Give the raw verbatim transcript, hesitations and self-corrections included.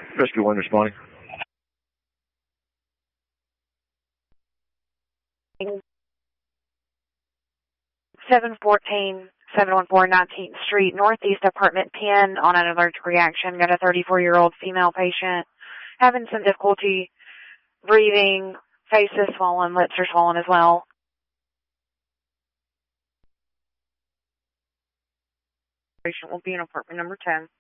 Rescue one responding. seven fourteen, seven one four nineteenth Street, Northeast Apartment ten, on an allergic reaction. Got a thirty-four-year-old female patient having some difficulty breathing. Face is swollen, lips are swollen as well. Patient will be in apartment number ten.